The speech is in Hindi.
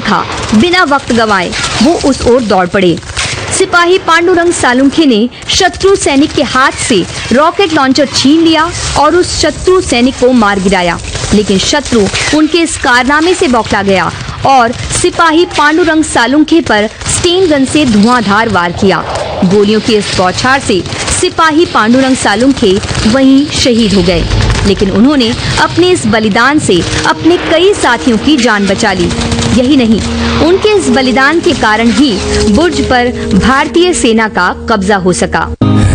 देखा, बिना वक्त गंवाए वो उस ओर दौड़ पड़े। सिपाही पांडुरंग सालुंखे ने शत्रु सैनिक के हाथ से रॉकेट लॉन्चर छीन लिया और उस शत्रु सैनिक को मार गिराया, लेकिन शत्रु उनके इस कारनामे से बौखला गया और सिपाही पांडुरंग सालुंखे पर स्टेन गन से धुआंधार वार किया। गोलियों की इस बौछार से सिपाही पांडुरंग सालुंखे वहीं शहीद हो गए, लेकिन उन्होंने अपने इस बलिदान से अपने कई साथियों की जान बचा ली। यही नहीं, उनके इस बलिदान के कारण ही बुर्ज पर भारतीय सेना का कब्जा हो सका।